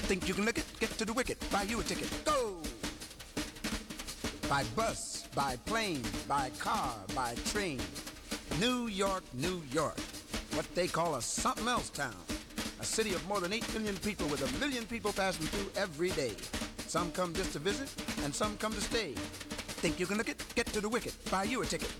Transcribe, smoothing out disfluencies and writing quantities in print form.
Think you can lick it? Get to the wicket. Buy you a ticket. Go! By bus, by plane, by car, by train. New York, New York. What they call a something else town. A city of more than 8 million people with 1 million people passing through every day. Some come just to visit and some come to stay. Think you can lick it? Get to the wicket. Buy you a ticket.